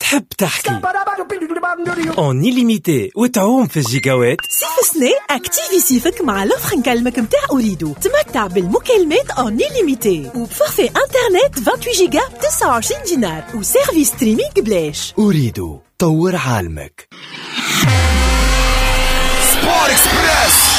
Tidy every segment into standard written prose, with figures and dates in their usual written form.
تحب تحكي اون illimité وتعوم في الجيجاوات. صيف سنة اكتيفي صيفك مع لوفر نكلمك متاع أوريدو. تمتع بالمكالمات اون illimité وبفورفي انترنت 28 جيجا 29 دينار وسيرفيس ستريمينغ بلاش. أوريدو طور عالمك. سبور اكسبريس.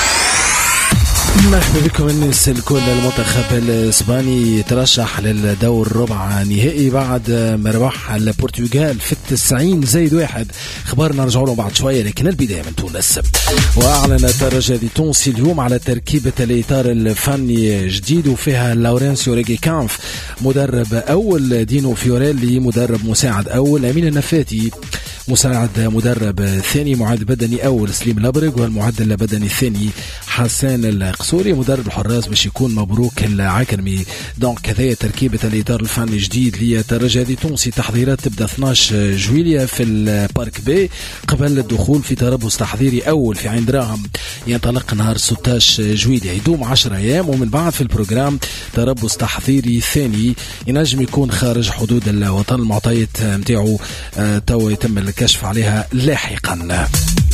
مرحبا بكم الناس الكل. المنتخب الاسباني ترشح للدور ربع نهائي بعد ما ربح البرتغال في 90+1. خبرنا نرجع له بعد شويه، لكن البدايه من تونس. واعلن الترجي التونسي اليوم على تركيبه الاطار الفني جديد وفيها لورينسيو ريغي كانف مدرب اول، دينو فيوريلي مدرب مساعد اول، امين النفاتي مساعد مدرب ثاني، معد بدني اول سليم الابرق، والمعدل البدني الثاني حسان القصوري، مدرب الحراس باش يكون مبروك العكرمي. دونك كذا تركيبه الاطار الفني الجديد للترجي التونسي. تحضيرات تبدا 12 جويلية في البارك بي قبل الدخول في تربص تحضيري اول في عين دراهم، ينطلق نهار 16 جويلية، يدوم 10 ايام، ومن بعد في البروجرام تربص تحضيري ثاني ينجم يكون خارج حدود الوطن. المعطيات نتاعو تو يتم الكشف عليها لاحقا.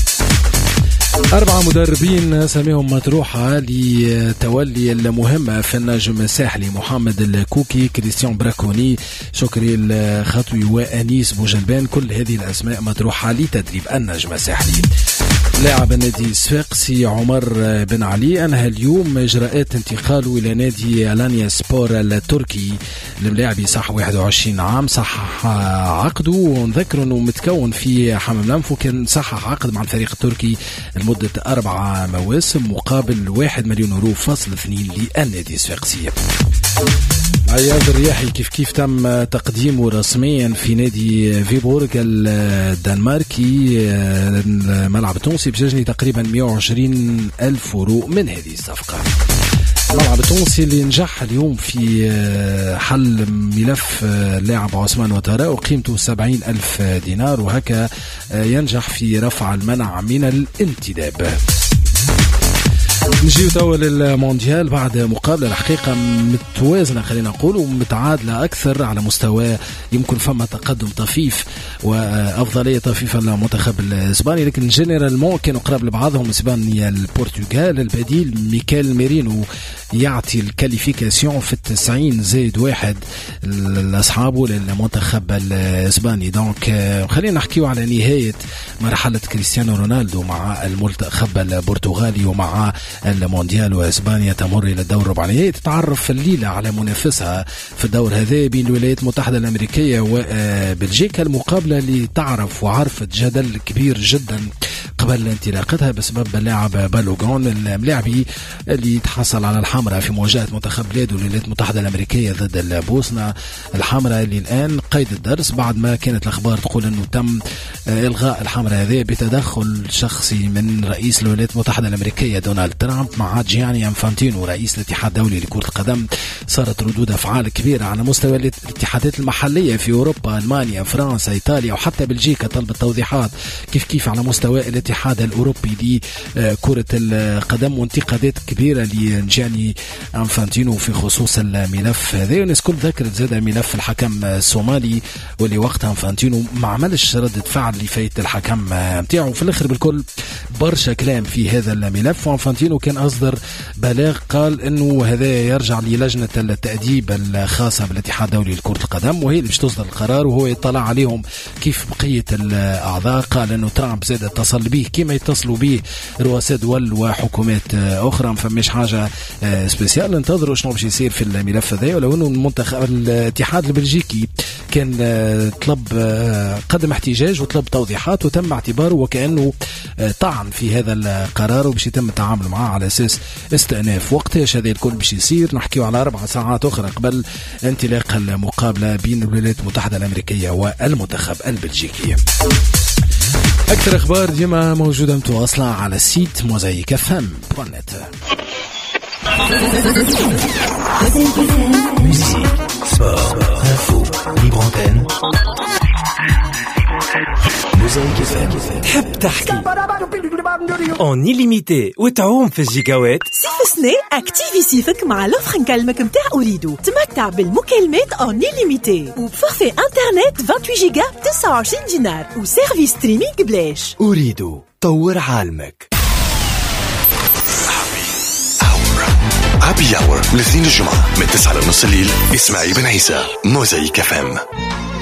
4 مدربين سميهم مطروحة لتولي المهمة في النجم الساحلي: محمد الكوكي، كريستيان براكوني، شكري الخطوي، وأنيس بوجنبان. كل هذه الأسماء مطروحة لتدريب النجم الساحلي. لاعب النادي الصفاقسي عمر بن علي أنهى اليوم إجراءات انتقاله إلى نادي ألانيا سبور التركي. الملاعب صح 21 عام، صحح عقده، ونذكر أنه متكون في حمام لنفو، كان صحح عقد مع الفريق التركي لمدة 4 مواسم مقابل 1 مليون يورو فاصل 2 للنادي الصفاقسي. عياد الرياحي كيف تم تقديمه رسميا في نادي فيبورغ الدنماركي. الملعب التونسي بجني تقريبا 120 ألف يورو من هذه الصفقة. الملعب التونسي اللي نجح اليوم في حل ملف لاعب عثمان وتارا وقيمته 70 ألف دينار، وهكا ينجح في رفع المنع من الانتداب. نجيو توا للمونديال بعد مقابلة الحقيقة متوازنة، خلينا نقول، ومتعادلة أكثر على مستوى يمكن فما تقدم طفيف وأفضلية طفيفة للمنتخب الإسباني، لكن جنرالمون كانوا قراب لبعضهم. إسبانيا البرتغال البديل ميكيل ميرينو يعطي الكاليفيكاسيون في 90+1 لأصحابه للمنتخب الإسباني. دونك خلينا نحكيو على نهاية مرحلة كريستيانو رونالدو مع المنتخب البرتغالي ومع المونديال، وإسبانيا تمر إلى الدور الربع نهائي. تتعرف الليلة على منافسها في الدور هذا بين الولايات المتحدة الأمريكية وبلجيكا. المقابلة اللي تعرف وعرفت جدل كبير جدا قبل انطلاقتها بسبب اللاعب بالوغون الملاعبي اللي تحصل على الحمراء في مواجهة منتخب بلاده الولايات المتحدة الأمريكية ضد البوسنة. الحمراء اللي الآن قيد الدرس بعد ما كانت الأخبار تقول أنه تم إلغاء الحمراء هذه بتدخل شخصي من رئيس الولايات المتحدة الأمريكية دونالد ترامب مع جياني انفانتينو رئيس الاتحاد الدولي لكرة القدم. صارت ردود أفعال كبيرة على مستوى الاتحادات المحلية في أوروبا، ألمانيا، فرنسا، إيطاليا، وحتى بلجيكا طلبت توضيحات كيف على مستوى الاتحاد الأوروبي لكرة القدم، وانتقادات كبيرة لجياني انفانتينو في خصوص الملف هذا. والناس كل ذكرت زاد ملف الحكم الصومالي واللي وقتها انفانتينو ما عملش ردة فعل لفايت الحكم متاعه. في الآخر بالكل برشا كلام في هذا الملف، وانفانتينو كان أصدر بلاغ قال أنه هذا يرجع للجنة التأديب الخاصة بالاتحاد الدولي لكرة القدم، وهي اللي باش تصدر القرار وهو يطلع عليهم كيف بقية الأعضاء. قال أنه ترامب زاد اتصل به كما يتصلوا به رؤساء دول وحكومات أخرى، ما فماش حاجة سبيسيال. ننتظروا شنو باش يصير في الملف هذا. ولو أنه المنتخب الاتحاد البلجيكي كان طلب قدم احتجاج وطلب توضيحات وتم اعتباره وكأنه طعن في هذا القرار وباش يتم التعامل معه على أساس استئناف. وقتاش هذا الكل باش يصير؟ نحكيو على 4 ساعات أخرى قبل انطلاق المقابلة بين الولايات المتحدة الأمريكية والمنتخب البلجيكي. أكثر أخبار ديما موجودة متواصلة على السيت mosaicfm.net. Musique, sport, info, libre antenne. تحب تحكي اون illimité وتعوم في الجيجاوات. صيف سنة اكتيفي صيفك مع لوفر نكلمك متاع أريدو. تمتع بالمكالمات اون illimité وبفورفي انترنت 28 جيجا 29 دينار وسيرفيس ستريمينغ بلاش. أريدو طور عالمك. هابي اور الاثنين الجمعة من 9 لنص الليل. اسماعيل بن عيسى موزايك FM.